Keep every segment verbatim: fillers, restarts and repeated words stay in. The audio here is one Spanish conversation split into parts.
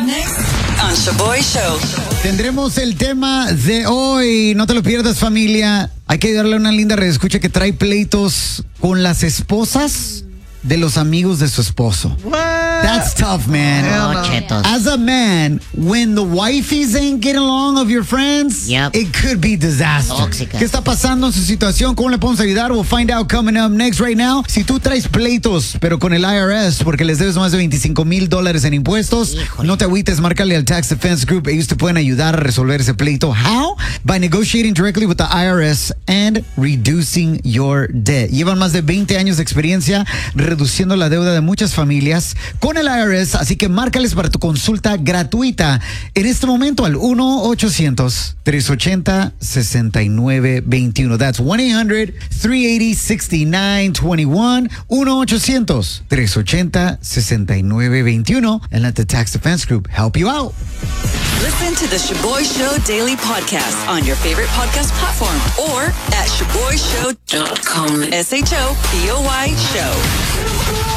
next on Shaboy Show. Tendremos el tema de hoy. No te lo pierdas, familia. Hay que darle una linda reescucha que trae pleitos con las esposas de los amigos de su esposo. What? That's tough, man. Oh, chetos. As a man, when the wifeys ain't getting along of your friends, Yep. it could be disaster. Tóxica. ¿Qué está pasando en su situación? ¿Cómo le podemos ayudar? We'll find out coming up next right now. Si tú traes pleitos, pero con el I R S, porque les debes más de veinticinco mil dólares en impuestos, Híjole. no te agüites, márcale al Tax Defense Group. Ellos te pueden ayudar a resolver ese pleito. How? By negotiating directly with the I R S and reducing your debt. Llevan más de veinte años de experiencia reduciendo la deuda de muchas familias con el I R S, así que márcales para tu consulta gratuita en este momento al uno ochocientos, tres ochenta, sesenta y nueve veintiuno. That's one eight hundred, three eighty, sixty-nine twenty-one. uno ochocientos, tres ochenta, sesenta y nueve veintiuno. And let the Tax Defense Group help you out. Listen to the Shaboy Show Daily Podcast on your favorite podcast platform or at shaboy show dot com. S H O B O Y Show.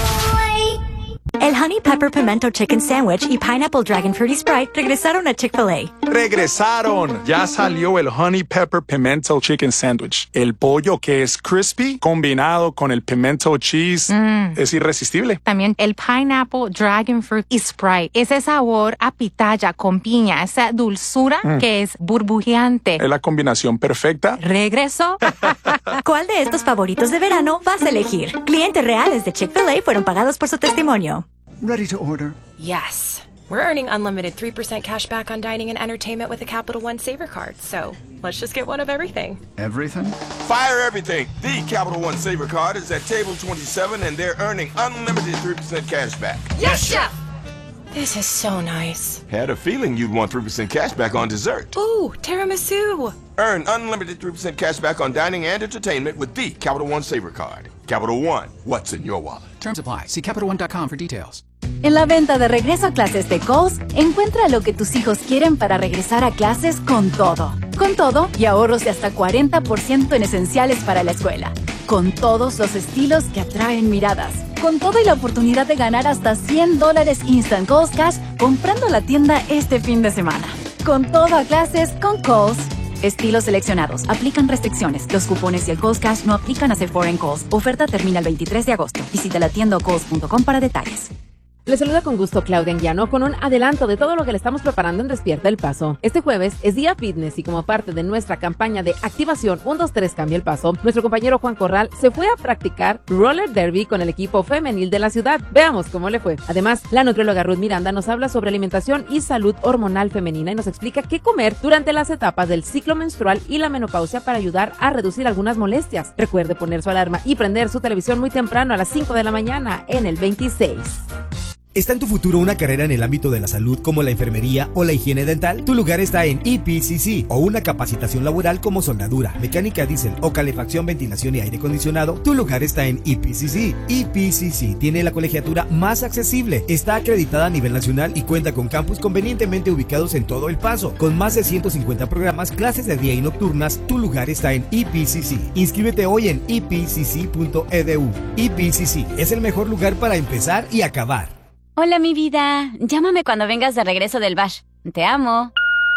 El Honey Pepper Pimento Chicken Sandwich y Pineapple Dragon Fruity Sprite regresaron a Chick-fil-A. Regresaron. Ya salió el Honey Pepper Pimento Chicken Sandwich. El pollo que es crispy combinado con el pimento cheese Mm. es irresistible. También el Pineapple Dragon Fruit y Sprite. Ese sabor a pitaya con piña, esa dulzura Mm. que es burbujeante. Es la combinación perfecta. ¿Regresó? ¿Cuál de estos favoritos de verano vas a elegir? Clientes reales de Chick-fil-A fueron pagados por su testimonio. Ready to order. Yes. We're earning unlimited three percent cash back on dining and entertainment with the Capital One Saver Card. So let's just get one of everything. Everything? Fire everything. The Capital One Saver Card is at table twenty-seven and they're earning unlimited three percent cash back. Yes, Chef! This is so nice. Had a feeling you'd want three percent cash back on dessert. Ooh, tiramisu. Earn unlimited three percent cash back on dining and entertainment with the Capital One Saver Card. Capital One, what's in your wallet? Terms apply. See Capital One dot com for details. En la venta de regreso a clases de Kohl's, encuentra lo que tus hijos quieren para regresar a clases con todo. Con todo y ahorros de hasta cuarenta por ciento en esenciales para la escuela. Con todos los estilos que atraen miradas. Con todo y la oportunidad de ganar hasta cien dólares Instant Kohl's Cash comprando la tienda este fin de semana. Con todo a clases con Kohl's. Estilos seleccionados. Aplican restricciones. Los cupones y el Kohl's Cash no aplican a Sephora en Kohl's. Oferta termina el veintitrés de agosto. Visita la tienda o kohls punto com para detalles. Les saluda con gusto Claudia Anguiano con un adelanto de todo lo que le estamos preparando en Despierta El Paso. Este jueves es día fitness y como parte de nuestra campaña de activación uno dos tres Cambia el Paso, nuestro compañero Juan Corral se fue a practicar roller derby con el equipo femenil de la ciudad. Veamos cómo le fue. Además, la nutrióloga Ruth Miranda nos habla sobre alimentación y salud hormonal femenina y nos explica qué comer durante las etapas del ciclo menstrual y la menopausia para ayudar a reducir algunas molestias. Recuerde poner su alarma y prender su televisión muy temprano a las cinco de la mañana en el veintiséis. ¿Está en tu futuro una carrera en el ámbito de la salud como la enfermería o la higiene dental? Tu lugar está en E P C C o una capacitación laboral como soldadura, mecánica diésel o calefacción, ventilación y aire acondicionado. Tu lugar está en E P C C. E P C C tiene la colegiatura más accesible, está acreditada a nivel nacional y cuenta con campus convenientemente ubicados en todo El Paso. Con más de ciento cincuenta programas, clases de día y nocturnas, tu lugar está en E P C C. Inscríbete hoy en e p c c punto e d u. E P C C es el mejor lugar para empezar y acabar. Hola, mi vida. Llámame cuando vengas de regreso del bash. Te amo.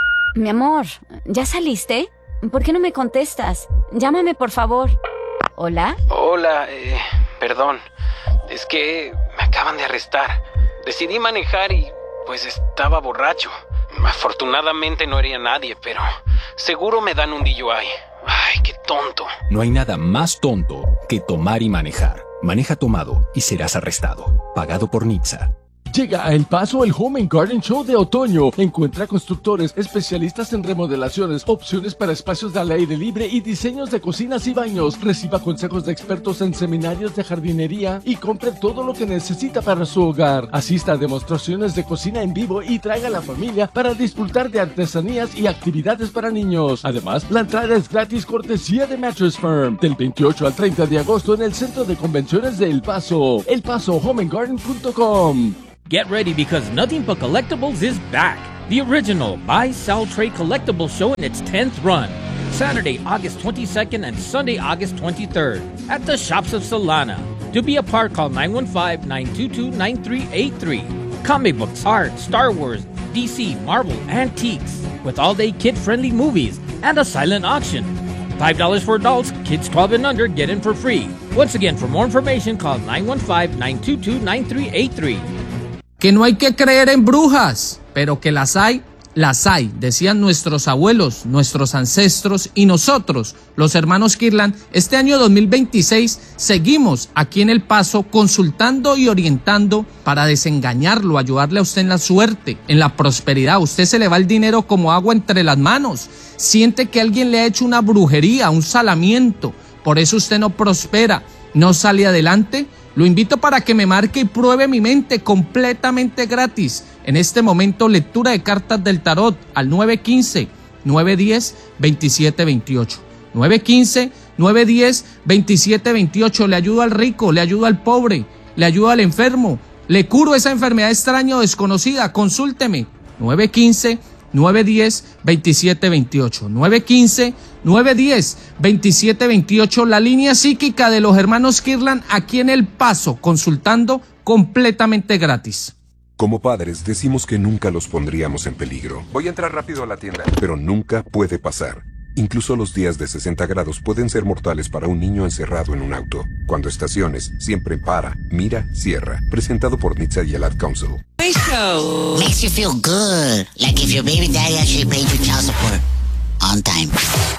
Mi amor, ¿ya saliste? ¿Por qué no me contestas? Llámame, por favor. ¿Hola? Hola, eh, perdón. Es que me acaban de arrestar. Decidí manejar y, pues, estaba borracho. Afortunadamente no hería a nadie, pero seguro me dan un D U I. Ay, qué tonto. No hay nada más tonto que tomar y manejar. Maneja tomado y serás arrestado. Pagado por N H T S A. Llega a El Paso el Home and Garden Show de otoño. Encuentra constructores, especialistas en remodelaciones, opciones para espacios al aire libre y diseños de cocinas y baños. Reciba consejos de expertos en seminarios de jardinería y compre todo lo que necesita para su hogar. Asista a demostraciones de cocina en vivo y traiga a la familia para disfrutar de artesanías y actividades para niños. Además, la entrada es gratis cortesía de Mattress Firm. Del veintiocho al treinta de agosto en el Centro de Convenciones de El Paso. El Paso home and garden punto com. Get ready because Nothing But Collectibles is back. The original Buy, Sell, Trade Collectible Show in its tenth run. Saturday, August twenty-second and Sunday, August twenty-third at the Shops of Solana. To be a part, call nine one five, nine two two, nine three eight three. Comic books, art, Star Wars, D C, Marvel, antiques, with all-day kid-friendly movies and a silent auction. five dollars for adults, kids twelve and under get in for free. Once again, for more information, call nine one five, nine two two, nine three eight three. Que no hay que creer en brujas, pero que las hay, las hay, decían nuestros abuelos, nuestros ancestros y nosotros, los hermanos Kirlan. Este año dos mil veintiséis seguimos aquí en El Paso consultando y orientando para desengañarlo, ayudarle a usted en la suerte, en la prosperidad. A usted se le va el dinero como agua entre las manos. Siente que alguien le ha hecho una brujería, un salamiento, por eso usted no prospera, no sale adelante. Lo invito para que me marque y pruebe mi mente completamente gratis. En este momento, lectura de cartas del tarot al nueve uno cinco, nueve uno cero, dos siete dos ocho. nueve uno cinco, nueve uno cero, dos siete dos ocho. Le ayudo al rico, le ayudo al pobre, le ayudo al enfermo, le curo esa enfermedad extraña o desconocida. Consúlteme. nueve uno cinco, nueve uno cero, dos siete dos ocho. nueve uno cinco, nueve uno cero, dos siete dos ocho. La línea psíquica de los hermanos Kirlan aquí en El Paso, consultando completamente gratis. Como padres decimos que nunca los pondríamos en peligro. Voy a entrar rápido a la tienda. Pero nunca puede pasar. Incluso los días de sesenta grados pueden ser mortales para un niño encerrado en un auto. Cuando estaciones, siempre para, mira, cierra. Presentado por Nitsa y el Ad Council. Show Makes you feel good, like if your baby daddy actually paid your child support on time.